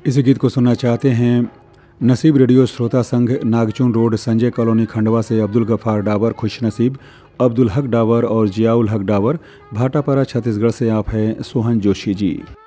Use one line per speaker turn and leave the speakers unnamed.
इस गीत को सुनना चाहते हैं नसीब रेडियो श्रोता संघ, नागचुन रोड, संजय कॉलोनी, खंडवा से अब्दुल गफ़ार डाबर, खुश नसीब, अब्दुल हक डाबर और जियाउल हक डाबर। भाटापारा छत्तीसगढ़ से आप हैं सोहन जोशी जी।